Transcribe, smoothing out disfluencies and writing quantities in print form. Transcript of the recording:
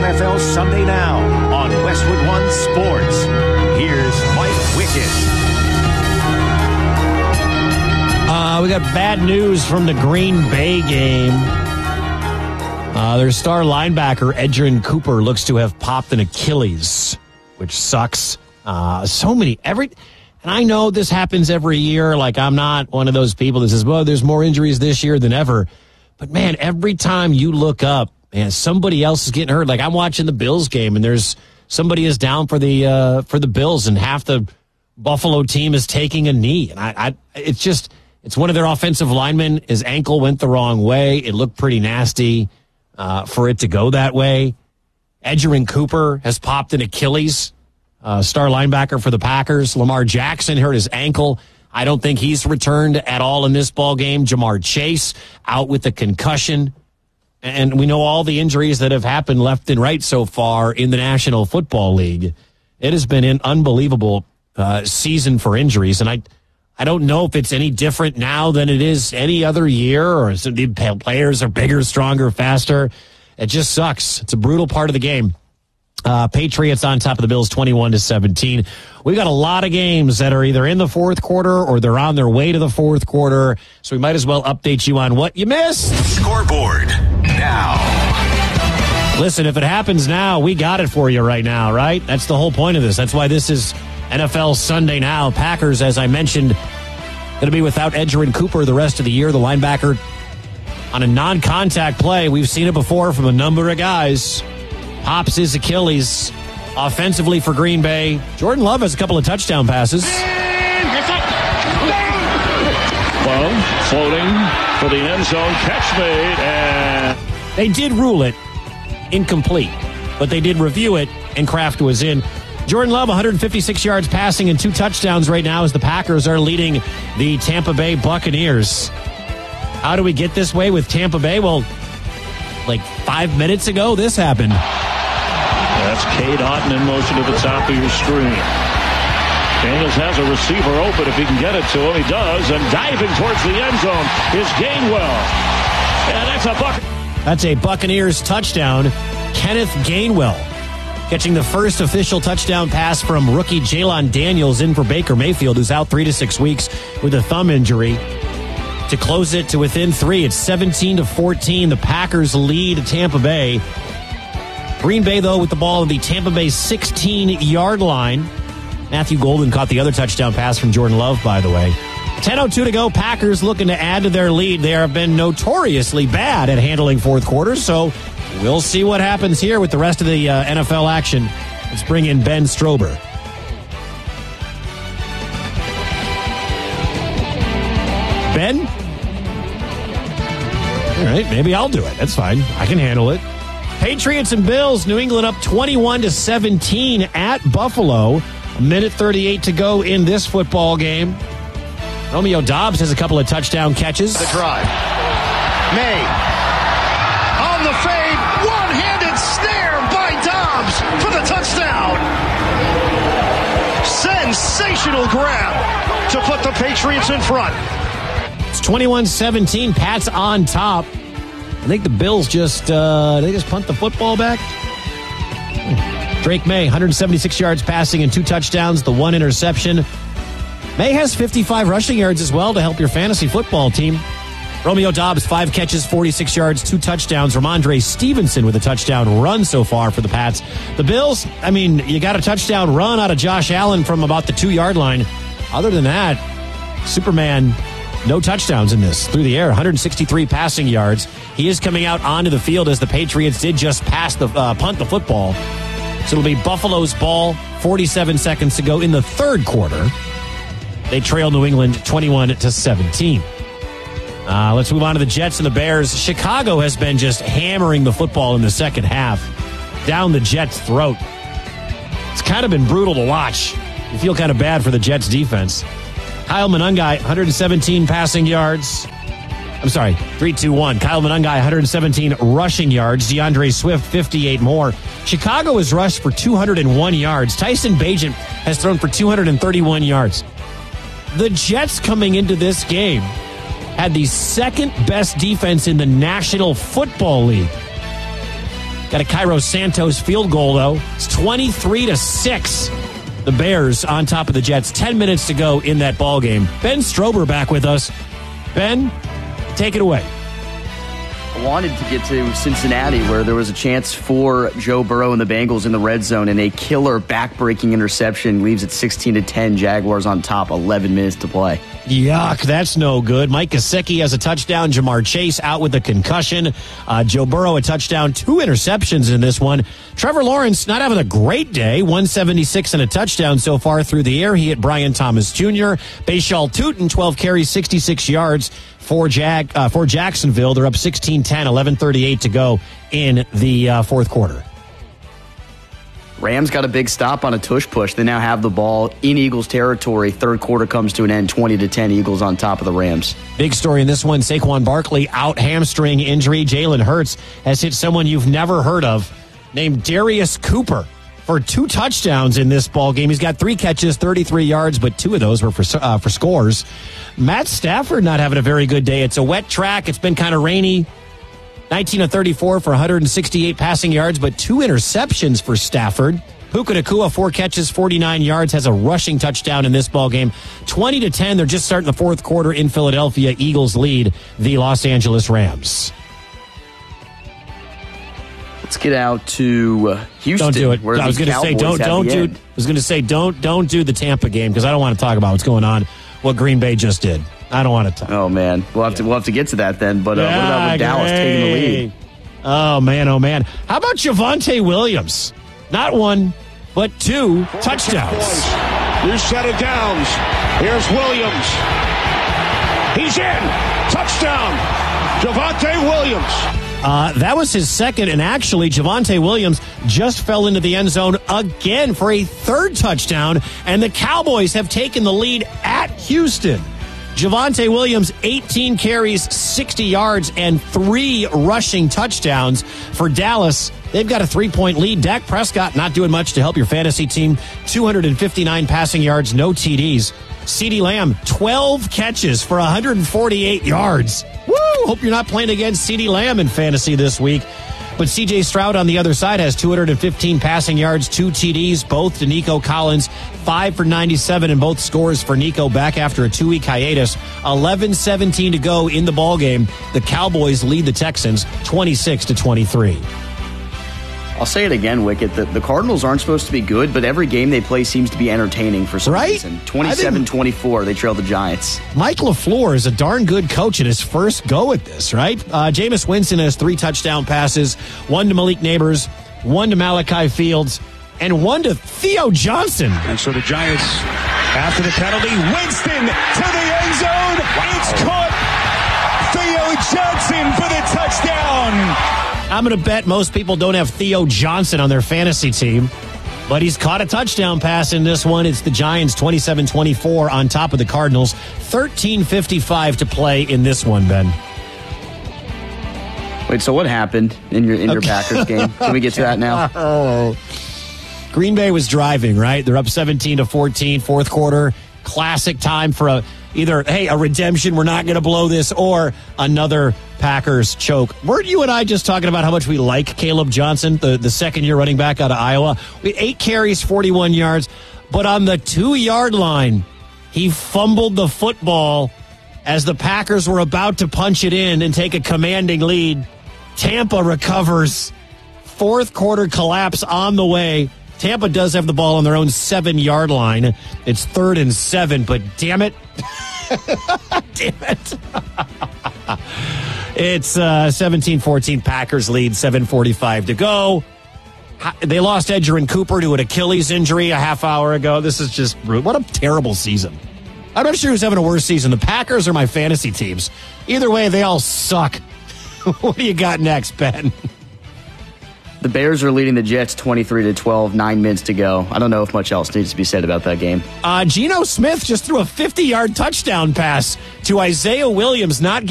NFL Sunday Now on Westwood One Sports. Here's Mike Wickett. We got bad news from the Green Bay game. Their star linebacker, Edgerrin Cooper, looks to have popped an Achilles, which sucks. And I know this happens every year. Like, I'm not one of those people that says, well, there's more injuries this year than ever. But, man, every time you look up, man, somebody else is getting hurt. Like, I'm watching the Bills game, and there's somebody is down for the Bills, and half the Buffalo team is taking a knee. And it's one of their offensive linemen. His ankle went the wrong way. It looked pretty nasty for it to go that way. Edgerrin Cooper has popped an Achilles, star linebacker for the Packers. Lamar Jackson hurt his ankle. I don't think he's returned at all in this ball game. Jamar Chase out with a concussion. And we know all the injuries that have happened left and right so far in the National Football League. It has been an unbelievable season for injuries. And I don't know if it's any different now than it is any other year, or the players are bigger, stronger, faster. It just sucks. It's a brutal part of the game. Patriots on top of the Bills 21-17. We got a lot of games that are either in the fourth quarter or they're on their way to the fourth quarter. So we might as well update you on what you missed. Scoreboard now. Listen, if it happens now, we got it for you right now, right? That's the whole point of this. That's why this is NFL Sunday Now. Packers, as I mentioned, going to be without Edgerrin Cooper the rest of the year. The linebacker on a non-contact play. We've seen it before from a number of guys. Pops his Achilles. Offensively for Green Bay, Jordan Love has a couple of touchdown passes. Well, floating for the end zone, catch made, and they did rule it incomplete, but they did review it, and Kraft was in. Jordan Love, 156 yards passing and 2 touchdowns right now as the Packers are leading the Tampa Bay Buccaneers. How do we get this way with Tampa Bay? Well, like 5 minutes ago, this happened. That's Cade Otton in motion to the top of your screen. Daniels has a receiver open if he can get it to him. He does, and diving towards the end zone is Gainwell. And that's a Buccaneers touchdown. Kenneth Gainwell catching the first official touchdown pass from rookie Jalen Daniels in for Baker Mayfield, who's out 3 to 6 weeks with a thumb injury. To close it to within 3, it's 17-14. The Packers lead Tampa Bay. Green Bay, though, with the ball at the Tampa Bay 16-yard line. Matthew Golden caught the other touchdown pass from Jordan Love, by the way. 10:02 to go. Packers looking to add to their lead. They have been notoriously bad at handling fourth quarters, so we'll see what happens here with the rest of the NFL action. Let's bring in Ben Strober. Ben? All right, maybe I'll do it. That's fine. I can handle it. Patriots and Bills, New England up 21-17 at Buffalo. 1:38 to go in this football game. Romeo Doubs has a couple of touchdown catches. The drive. May. On the fade. One-handed snare by Doubs for the touchdown. Sensational grab to put the Patriots in front. It's 21-17. Pats on top. I think the Bills just punt the football back. Drake May, 176 yards passing and 2 touchdowns, the 1 interception. May has 55 rushing yards as well to help your fantasy football team. Romeo Doubs, 5 catches, 46 yards, 2 touchdowns. Ramondre Stevenson with a touchdown run so far for the Pats. The Bills, I mean, you got a touchdown run out of Josh Allen from about the 2-yard line. Other than that, Superman, no touchdowns in this. Through the air, 163 passing yards. He is coming out onto the field as the Patriots did just punt the football. So it'll be Buffalo's ball, 47 seconds to go in the third quarter. They trail New England 21-17. Let's move on to the Jets and the Bears. Chicago has been just hammering the football in the second half down the Jets' throat. It's kind of been brutal to watch. You feel kind of bad for the Jets' defense. Kyle Monangai, 117 passing yards. I'm sorry, 3-2-1. Kyle Monangai, 117 rushing yards. DeAndre Swift, 58 more. Chicago has rushed for 201 yards. Tyson Bagent has thrown for 231 yards. The Jets coming into this game had the second best defense in the National Football League. Got a Cairo Santos field goal, though. It's 23-6. The Bears on top of the Jets. 10 minutes to go in that ball game. Ben Strober back with us. Ben, take it away. I wanted to get to Cincinnati, where there was a chance for Joe Burrow and the Bengals in the red zone, and a killer back-breaking interception leaves it 16-10. Jaguars on top, 11 minutes to play. Yuck, that's no good. Mike Gesicki has a touchdown. Jamar Chase out with a concussion. Joe Burrow a touchdown, 2 interceptions in this one. Trevor Lawrence not having a great day. 176 and a touchdown so far through the air. He hit Brian Thomas Jr. Bashal Tutin, 12 carries, 66 yards for Jacksonville. They're up 16-10, 11:38 to go in the fourth quarter. Rams got a big stop on a tush push. They now have the ball in Eagles territory. Third quarter comes to an end, 20-10. Eagles on top of the Rams. Big story in this one, Saquon Barkley out hamstring injury. Jalen Hurts has hit someone you've never heard of named Darius Cooper for 2 touchdowns in this ball game. He's got 3 catches, 33 yards, but 2 of those were for scores. Matt Stafford not having a very good day. It's a wet track. It's been kind of rainy. 19 of 34 for 168 passing yards, but 2 interceptions for Stafford. Puka Nacua, 4 catches, 49 yards, has a rushing touchdown in this ball game. 20-10, they're just starting the fourth quarter in Philadelphia. Eagles lead the Los Angeles Rams. Let's get out to Houston. Don't do it. I was going to say don't do the Tampa game because I don't want to talk about what's going on. What Green Bay just did. I don't want to talk. Oh man, we'll have to get to that then. But what about with Dallas taking the lead? Oh man. How about Javonte Williams? Not 1, but 2 touchdowns. New set of downs. Here's Williams. He's in. Touchdown. Javonte Williams. That was his second, and actually Javonte Williams just fell into the end zone again for a 3rd touchdown, and the Cowboys have taken the lead at Houston. Javonte Williams, 18 carries, 60 yards, and 3 rushing touchdowns for Dallas. They've got a 3-point lead. Dak Prescott not doing much to help your fantasy team. 259 passing yards, no TDs. CeeDee Lamb, 12 catches for 148 yards. Woo! Hope you're not playing against CeeDee Lamb in fantasy this week. But C.J. Stroud on the other side has 215 passing yards, 2 TDs, both to Nico Collins, 5 for 97 in both scores for Nico back after a 2-week hiatus. 11-17 to go in the ballgame. The Cowboys lead the Texans 26-23. I'll say it again, Wicket. The Cardinals aren't supposed to be good, but every game they play seems to be entertaining for some reason. 27-24, they trail the Giants. Mike LaFleur is a darn good coach in his first go at this, right? Jameis Winston has 3 touchdown passes, 1 to Malik Neighbors, 1 to Malachi Fields, and 1 to Theo Johnson. And so the Giants, after the penalty, Winston to the end zone. It's caught. Theo Johnson for the touchdown. I'm going to bet most people don't have Theo Johnson on their fantasy team, but he's caught a touchdown pass in this one. It's the Giants 27-24 on top of the Cardinals. 13:55 to play in this one, Ben. Wait, so what happened in your Packers game? Can we get to that now? Green Bay was driving, right? They're up 17-14, fourth quarter. Classic time for either a redemption, we're not going to blow this, or another Packers choke. Weren't you and I just talking about how much we like Caleb Johnson, the second-year running back out of Iowa? 8 carries, 41 yards, but on the 2-yard line, he fumbled the football as the Packers were about to punch it in and take a commanding lead. Tampa recovers. Fourth quarter collapse on the way. Tampa does have the ball on their own 7-yard line. It's 3rd and 7, but damn it. Damn it. It's 17-14. Packers lead, 7:45 to go. They lost Edgerrin Cooper to an Achilles injury a half hour ago. This is just what a terrible season. I'm not sure who's having a worse season, the Packers or my fantasy teams. Either way, they all suck. What do you got next, Ben? The Bears are leading the Jets 23-12, 9 minutes to go. I don't know if much else needs to be said about that game. Geno Smith just threw a 50-yard touchdown pass to Isaiah Williams, not